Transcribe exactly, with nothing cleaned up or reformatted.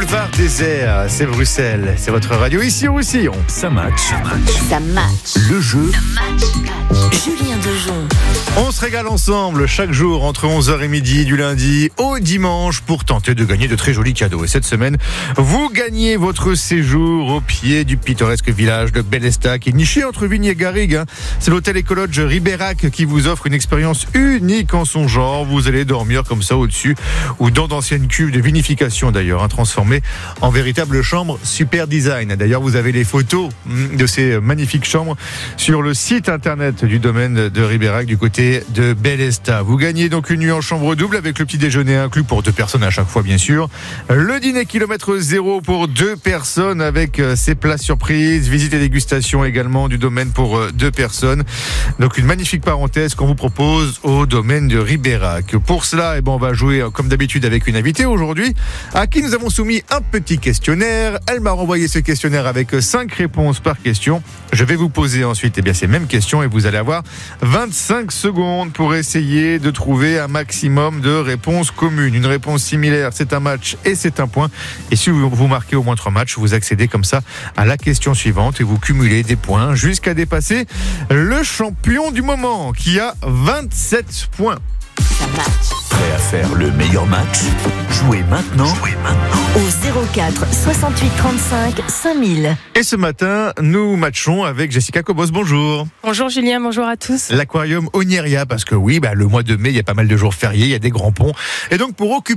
Boulevard Désert, c'est Bruxelles, c'est votre radio ici au Roussillon. Ça match. Ça match. Le jeu. Julien Dejon. On se régale ensemble chaque jour entre onze heures et midi du lundi au dimanche pour tenter de gagner de très jolis cadeaux. Et cette semaine, vous gagnez votre séjour au pied du pittoresque village de Bellesta qui est niché entre Vigne et Garrigue. Hein. C'est l'hôtel Écologe Ribérac qui vous offre une expérience unique en son genre. Vous allez dormir comme ça au-dessus ou dans d'anciennes cuves de vinification d'ailleurs, hein, transformées en véritable chambre super design. D'ailleurs, vous avez les photos de ces magnifiques chambres sur le site internet du domaine de Ribérac du côté de Bellesta. Vous gagnez donc une nuit en chambre double avec le petit déjeuner inclus pour deux personnes à chaque fois bien sûr. Le dîner kilomètre zéro pour deux personnes avec ses plats surprises, visite et dégustation également du domaine pour deux personnes. Donc une magnifique parenthèse qu'on vous propose au domaine de Ribérac. Pour cela, eh ben, on va jouer comme d'habitude avec une invitée aujourd'hui à qui nous avons soumis un petit questionnaire. Elle m'a renvoyé ce questionnaire avec cinq réponses par question. Je vais vous poser ensuite eh bien, ces mêmes questions et vous allez avoir vingt-cinq secondes pour essayer de trouver un maximum de réponses communes. Une réponse similaire, c'est un match et c'est un point. Et si vous, vous marquez au moins trois matchs, vous accédez comme ça à la question suivante et vous cumulez des points jusqu'à dépasser le champion du moment qui a vingt-sept points. Ça match. Prêt à faire le meilleur match? Jouez maintenant. Jouez maintenant. Au zéro quatre soixante-huit trente-cinq cinq mille. Et ce matin, nous matchons avec Jessica Cobos. Bonjour. Bonjour Julien, bonjour à tous. L'aquarium Onieria, parce que oui, bah, le mois de mai, il y a pas mal de jours fériés, il y a des grands ponts. Et donc, pour occuper